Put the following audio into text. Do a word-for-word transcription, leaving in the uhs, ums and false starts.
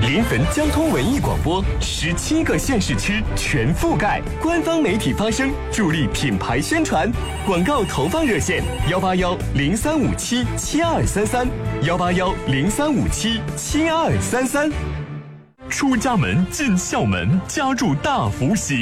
临汾交通文艺广播，十七个县市区全覆盖，官方媒体发声，助力品牌宣传。广告投放热线：幺八幺零三五七七二三三，幺八幺零三五七七二三三。出家门，进校门，家住大福喜。